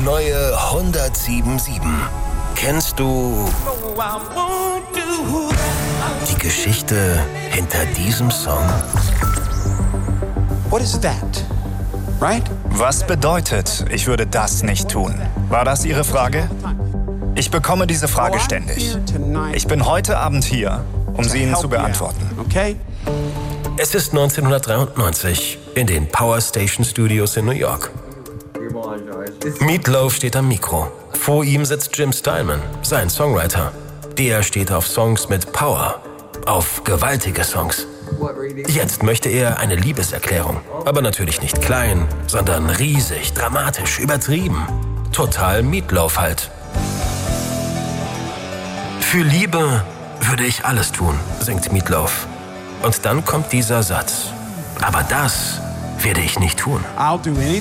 neue 107.7. Kennst du die Geschichte hinter diesem Song? What is that? Right? Was bedeutet, ich würde das nicht tun? War das Ihre Frage? Ich bekomme diese Frage ständig. Ich bin heute Abend hier, um sie Ihnen zu beantworten. Okay? Es ist 1993 in den Power Station Studios in New York. Meat Loaf steht am Mikro. Vor ihm sitzt Jim Steinman, sein Songwriter. Der steht auf Songs mit Power, auf gewaltige Songs. Jetzt möchte er eine Liebeserklärung. Aber natürlich nicht klein, sondern riesig, dramatisch, übertrieben. Total Meat Loaf halt. Für Liebe würde ich alles tun, singt Meat Loaf. Und dann kommt dieser Satz. Aber das werde ich nicht tun. I'll do anything.